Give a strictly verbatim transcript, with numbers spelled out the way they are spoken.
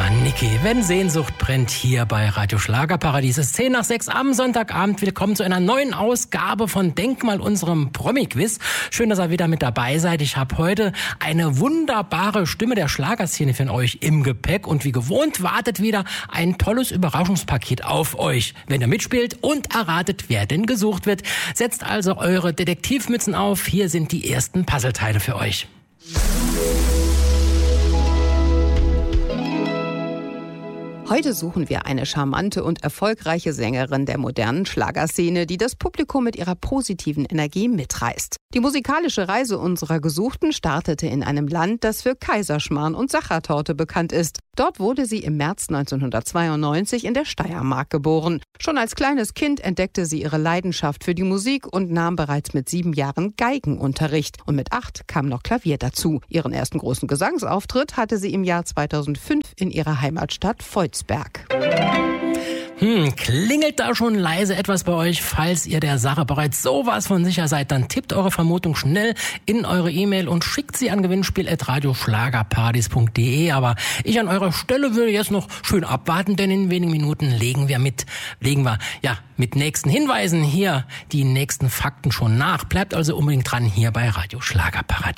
Ja, Niki, wenn Sehnsucht brennt hier bei Radio Schlagerparadies. Es ist zehn nach sechs am Sonntagabend. Willkommen zu einer neuen Ausgabe von Denkmal, unserem Promi-Quiz. Schön, dass ihr wieder mit dabei seid. Ich habe heute eine wunderbare Stimme der Schlagerszene für euch im Gepäck. Und wie gewohnt wartet wieder ein tolles Überraschungspaket auf euch. Wenn ihr mitspielt und erratet, wer denn gesucht wird, setzt also eure Detektivmützen auf. Hier sind die ersten Puzzleteile für euch. Heute suchen wir eine charmante und erfolgreiche Sängerin der modernen Schlagerszene, die das Publikum mit ihrer positiven Energie mitreißt. Die musikalische Reise unserer Gesuchten startete in einem Land, das für Kaiserschmarrn und Sachertorte bekannt ist. Dort wurde sie im März neunzehnhundertzweiundneunzig in der Steiermark geboren. Schon als kleines Kind entdeckte sie ihre Leidenschaft für die Musik und nahm bereits mit sieben Jahren Geigenunterricht. Und mit acht kam noch Klavier dazu. Ihren ersten großen Gesangsauftritt hatte sie im Jahr zweitausendfünf in ihrer Heimatstadt Volzberg. Hm, klingelt da schon leise etwas bei euch? Falls ihr der Sache bereits sowas von sicher seid, dann tippt eure Vermutung schnell in eure E-Mail und schickt sie an gewinnspiel at radioschlagerpartys punkt de. Aber ich an eurer Stelle würde jetzt noch schön abwarten, denn in wenigen Minuten legen wir mit, legen wir, ja, mit nächsten Hinweisen hier die nächsten Fakten schon nach. Bleibt also unbedingt dran hier bei Radio Schlagerparadies.